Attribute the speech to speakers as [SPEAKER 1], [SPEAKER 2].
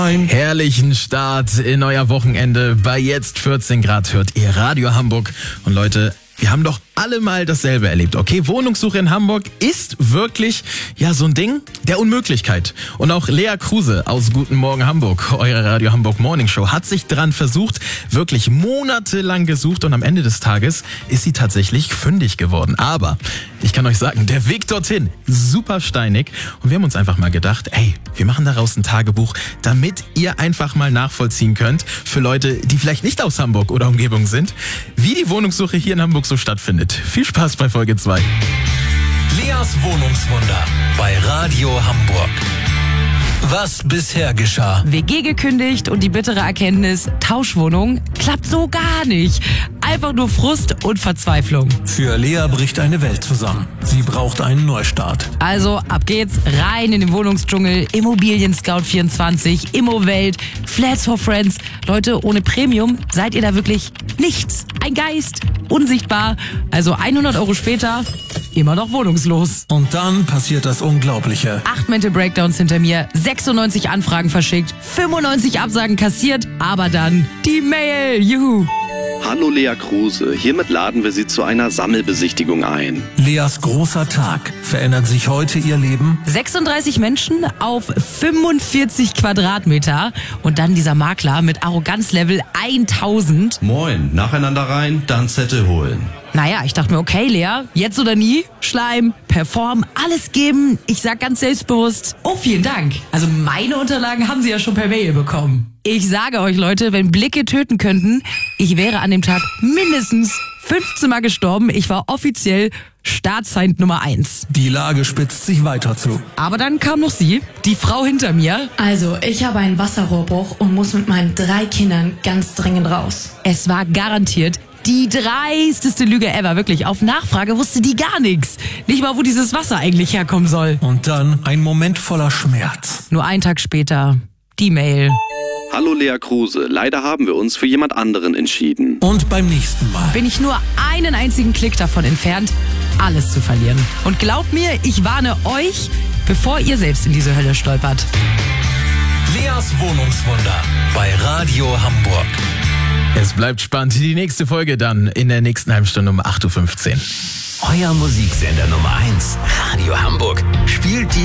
[SPEAKER 1] Herrlichen Start in euer Wochenende. Bei jetzt 14 Grad hört ihr Radio Hamburg. Und Leute, wir haben doch alle mal dasselbe erlebt, okay? Wohnungssuche in Hamburg ist wirklich, so ein Ding der Unmöglichkeit. Und auch Lea Kruse aus Guten Morgen Hamburg, eure Radio Hamburg Morning Show, hat sich dran versucht, wirklich monatelang gesucht und am Ende des Tages ist sie tatsächlich fündig geworden. Aber ich kann euch sagen, der Weg dorthin, super steinig. Und wir haben uns einfach mal gedacht, wir machen daraus ein Tagebuch, damit ihr einfach mal nachvollziehen könnt, für Leute, die vielleicht nicht aus Hamburg oder Umgebung sind, wie die Wohnungssuche hier in Hamburg so stattfindet. Viel Spaß bei Folge 2.
[SPEAKER 2] Leas Wohnungswunder bei Radio Hamburg. Was bisher geschah.
[SPEAKER 3] WG gekündigt und die bittere Erkenntnis, Tauschwohnung klappt so gar nicht. Einfach nur Frust und Verzweiflung.
[SPEAKER 2] Für Lea bricht eine Welt zusammen. Sie braucht einen Neustart.
[SPEAKER 3] Also ab geht's rein in den Wohnungsdschungel. Immobilien Scout 24, Immowelt, Flats for Friends. Leute, ohne Premium seid ihr da wirklich nichts. Ein Geist, unsichtbar. Also 100 Euro später, immer noch wohnungslos.
[SPEAKER 2] Und dann passiert das Unglaubliche.
[SPEAKER 3] 8 Mental Breakdowns hinter mir, 96 Anfragen verschickt, 95 Absagen kassiert, aber dann die Mail. Juhu.
[SPEAKER 4] Hallo Lea Kruse, hiermit laden wir Sie zu einer Sammelbesichtigung ein.
[SPEAKER 2] Leas großer Tag. Verändert sich heute ihr Leben?
[SPEAKER 3] 36 Menschen auf 45 Quadratmeter und dann dieser Makler mit Arroganzlevel 1000.
[SPEAKER 5] Moin, nacheinander rein, dann Zettel holen.
[SPEAKER 3] Naja, ich dachte mir, okay, Lea, jetzt oder nie, Schleim, Perform, alles geben. Ich sag ganz selbstbewusst, oh, vielen Dank. Also meine Unterlagen haben Sie ja schon per Mail bekommen. Ich sage euch, Leute, wenn Blicke töten könnten, ich wäre an dem Tag mindestens 15 Mal gestorben. Ich war offiziell Staatsfeind Nummer 1.
[SPEAKER 2] Die Lage spitzt sich weiter zu.
[SPEAKER 3] Aber dann kam noch sie, die Frau hinter mir.
[SPEAKER 6] Also, ich habe einen Wasserrohrbruch und muss mit meinen 3 Kindern ganz dringend raus.
[SPEAKER 3] Es war garantiert die dreisteste Lüge ever, wirklich. Auf Nachfrage wusste die gar nichts. Nicht mal, wo dieses Wasser eigentlich herkommen soll.
[SPEAKER 2] Und dann ein Moment voller Schmerz.
[SPEAKER 3] Nur einen Tag später, die Mail.
[SPEAKER 4] Hallo Lea Kruse, leider haben wir uns für jemand anderen entschieden.
[SPEAKER 2] Und beim nächsten Mal
[SPEAKER 3] Bin ich nur einen einzigen Klick davon entfernt, alles zu verlieren. Und glaubt mir, ich warne euch, bevor ihr selbst in diese Hölle stolpert.
[SPEAKER 2] Leas Wohnungswunder bei Radio Hamburg.
[SPEAKER 1] Es bleibt spannend. Die nächste Folge dann in der nächsten halben Stunde um 8.15 Uhr.
[SPEAKER 2] Euer Musiksender Nummer 1, Radio Hamburg, spielt die